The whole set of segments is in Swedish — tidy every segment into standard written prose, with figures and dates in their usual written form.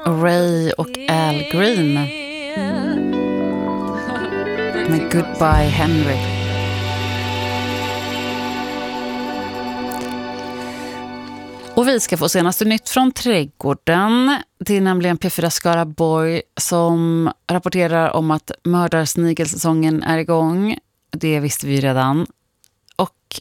Ray och Al Green med Goodbye Henry. Och vi ska få senaste nytt från trädgården. Det är nämligen P4 Skaraborg som rapporterar om att mördarsnigelsäsongen är igång. Det visste vi redan. Och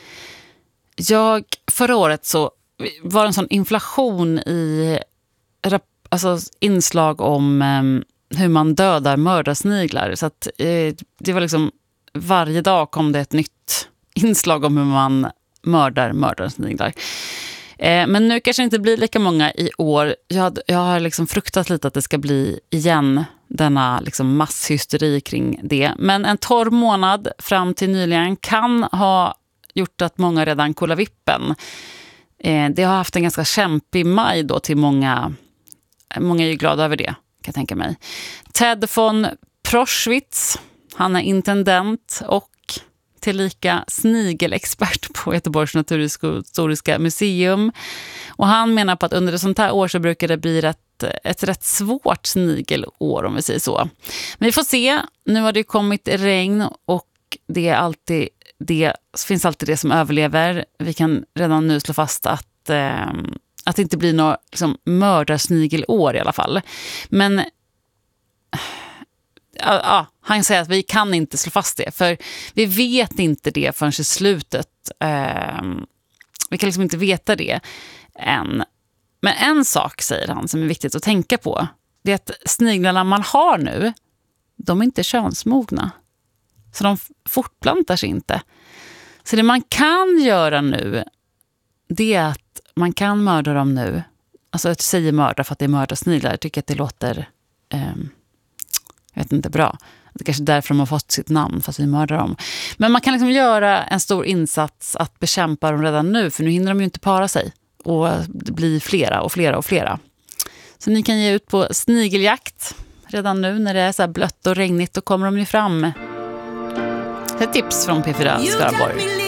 förra året så var det en sån inflation i inslag om hur man dödar mördarsniglar. Så att det var liksom varje dag kom det ett nytt inslag om hur man mördar mördarsniglar. Men nu kanske inte blir lika många i år. Jag har liksom fruktat lite att det ska bli igen denna liksom masshysteri kring det. Men en torr månad fram till nyligen kan ha gjort att många redan kollar vippen. Det har haft en ganska kämpig maj då till många är ju glada över det, kan jag tänka mig. Ted von Proschwitz, han är intendent och tillika snigelexpert på Göteborgs naturhistoriska museum. Och han menar på att under ett sånt här år så brukar det bli ett rätt svårt snigelår, om vi säger så. Men vi får se. Nu har det kommit regn och det finns alltid det som överlever. Vi kan redan nu slå fast att det inte blir något liksom, mördarsnigelår i alla fall. Men han säger att vi kan inte slå fast det. För vi vet inte det förrän i slutet. Vi kan liksom inte veta det än. Men en sak, säger han, som är viktigt att tänka på. Det är att sniglarna man har nu, de är inte könsmogna. Så de fortplantar sig inte. Så det man kan göra nu, det är att man kan mörda dem nu. Alltså jag säger mörda för att det är mördarsniglar. Jag tycker att det låter jag vet inte, bra. Det är kanske därför de har fått sitt namn, fast vi mördar dem. Men man kan liksom göra en stor insats att bekämpa dem redan nu. För nu hinner de ju inte para sig. Och det blir flera och flera och flera. Så ni kan ge ut på snigeljakt redan nu när det är så här blött och regnigt. Då kommer de ju fram. Det är tips från P4 Skaraborg.